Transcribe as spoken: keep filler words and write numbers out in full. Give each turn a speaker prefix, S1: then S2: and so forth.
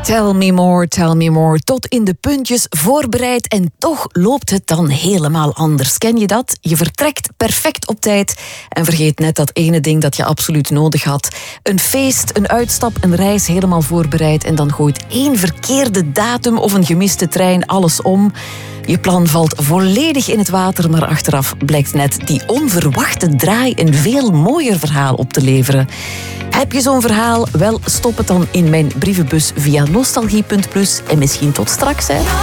S1: Tell me more, tell me more. Tot in de puntjes voorbereid en toch loopt het dan helemaal anders. Ken je dat? Je vertrekt perfect op tijd en vergeet net dat ene ding dat je absoluut nodig had. Een feest, een uitstap, een reis helemaal voorbereid en dan gooit één verkeerde datum of een gemiste trein alles om. Je plan valt volledig in het water, maar achteraf blijkt net die onverwachte draai een veel mooier verhaal op te leveren. Heb je zo'n verhaal? Wel, stop het dan in mijn brievenbus via nostalgie punt plus en misschien tot straks, hè.